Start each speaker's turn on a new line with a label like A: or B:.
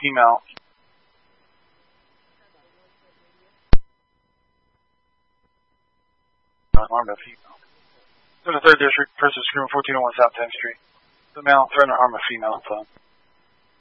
A: female. Armed a female. To the 3rd District, person screaming 1401 South 10th Street. The male threatened to harm a female.